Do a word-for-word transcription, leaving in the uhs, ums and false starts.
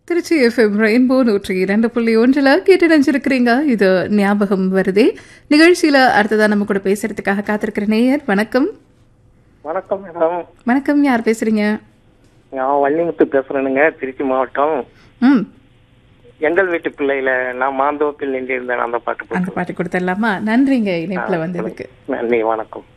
Trichy FM rainbow நூற்றி இரண்டு புள்ளி ஒன்றில் கேட்டு நினைச்சிருக்கிறீங்க. இது ஞாபகம் வருதே நிகழ்ச்சியில அடுத்ததான் நம்ம கூட பேசுறதுக்காக காத்திருக்கிற நேயர். வணக்கம். வணக்கம் மேடம். வணக்கம், யார் பேசுறீங்க? நான் வள்ளிமுத்து பேசுறேனுங்க, திருச்சி மாவட்டம். ம் எங்கள் வீட்டு பிள்ளையில நான் மாந்தோப்பில் நின்று இருந்தேன். அந்த பாட்டு அந்த பாட்டு கொடுத்துடலாமா? நன்றிங்க இணைப்புல வந்ததுக்கு. நன்றி, வணக்கம்.